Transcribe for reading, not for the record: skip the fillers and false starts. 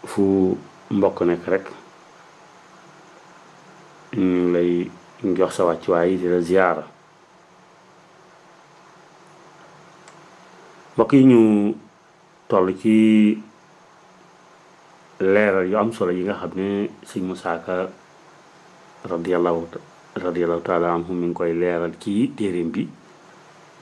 fu mbokk nekk rek ñu lay jox sa wàccuwaay di la ziyaara mbokk yi ñu toll ci leeral yu am solo yi nga xam ne sëñ Musaa Ka radiyallahu taala anhu mi ngi koy leeral ci téeréem bi